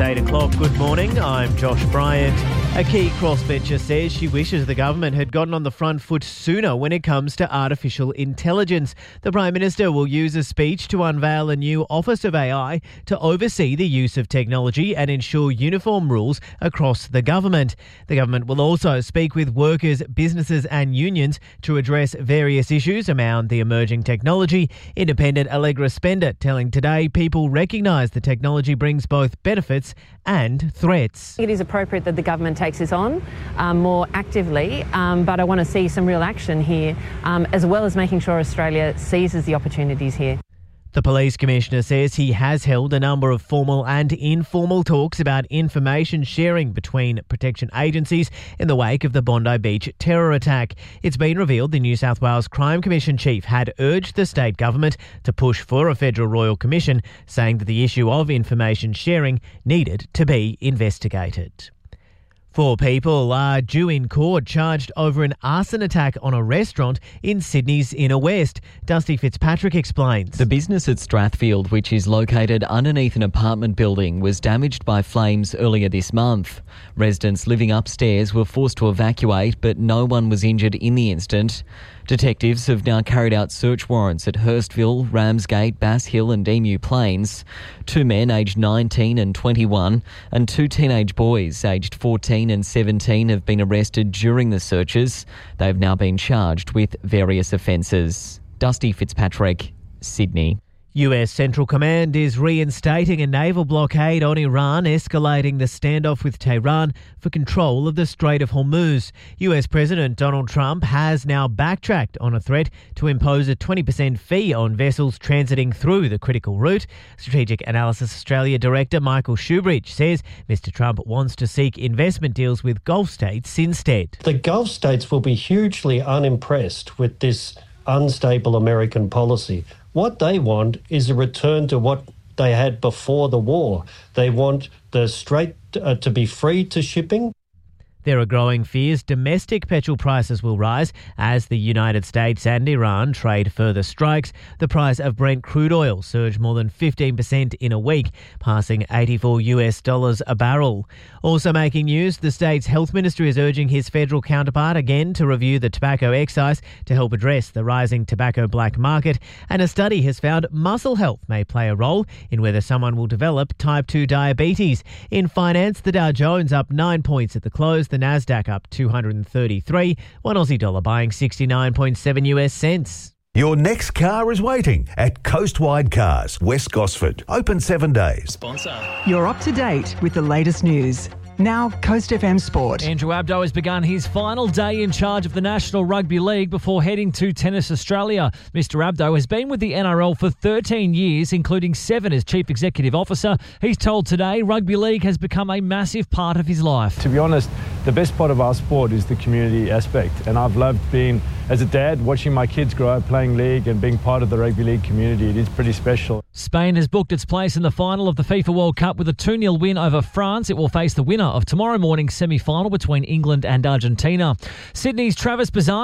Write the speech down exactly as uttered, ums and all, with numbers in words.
eight o'clock. Good morning, I'm Josh Bryant. A key crossbencher says she wishes the government had gotten on the front foot sooner when it comes to artificial intelligence. The Prime Minister will use a speech to unveil a new Office of A I to oversee the use of technology and ensure uniform rules across the government. The government will also speak with workers, businesses and unions to address various issues around the emerging technology. Independent Allegra Spender telling Today people recognise the technology brings both benefits and threats. It is appropriate that the government takes this on um, more actively, um, but I want to see some real action here, um, as well as making sure Australia seizes the opportunities here. The Police Commissioner says he has held a number of formal and informal talks about information sharing between protection agencies in the wake of the Bondi Beach terror attack. It's been revealed the New South Wales Crime Commission chief had urged the state government to push for a federal royal commission, saying that the issue of information sharing needed to be investigated. Four people are due in court charged over an arson attack on a restaurant in Sydney's Inner West. Dusty Fitzpatrick explains. The business at Strathfield, which is located underneath an apartment building, was damaged by flames earlier this month. Residents living upstairs were forced to evacuate, but no one was injured in the incident. Detectives have now carried out search warrants at Hurstville, Ramsgate, Bass Hill and Emu Plains. Two men aged nineteen and twenty-one and two teenage boys aged fourteen and seventeen have been arrested during the searches. They have now been charged with various offences. Dusty Fitzpatrick, Sydney. U S Central Command is reinstating a naval blockade on Iran, escalating the standoff with Tehran for control of the Strait of Hormuz. U S President Donald Trump has now backtracked on a threat to impose a twenty percent fee on vessels transiting through the critical route. Strategic Analysis Australia Director Michael Shoebridge says Mister Trump wants to seek investment deals with Gulf states instead. The Gulf states will be hugely unimpressed with this unstable American policy. What they want is a return to what they had before the war. They want the strait uh, to be free to shipping. There are growing fears domestic petrol prices will rise as the United States and Iran trade further strikes. The price of Brent crude oil surged more than fifteen percent in a week, passing eighty-four US dollars a barrel. Also making news, the state's health minister is urging his federal counterpart again to review the tobacco excise to help address the rising tobacco black market. And a study has found muscle health may play a role in whether someone will develop type two diabetes. In finance, the Dow Jones up nine points at the close. The Nasdaq up two hundred thirty-three, one Aussie dollar buying sixty-nine point seven US cents. Your next car is waiting at Coastwide Cars, West Gosford. Open seven days. Sponsor. You're up to date with the latest news. Now, Coast F M Sport. Andrew Abdo has begun his final day in charge of the National Rugby League before heading to Tennis Australia. Mister Abdo has been with the N R L for thirteen years, including seven as Chief Executive Officer. He's told Today Rugby League has become a massive part of his life. To be honest, the best part of our sport is the community aspect, and I've loved being, as a dad, watching my kids grow up playing league and being part of the rugby league community. It is pretty special. Spain has booked its place in the final of the FIFA World Cup with a two nil win over France. It will face the winner of tomorrow morning's semi-final between England and Argentina. Sydney's Travis Bazan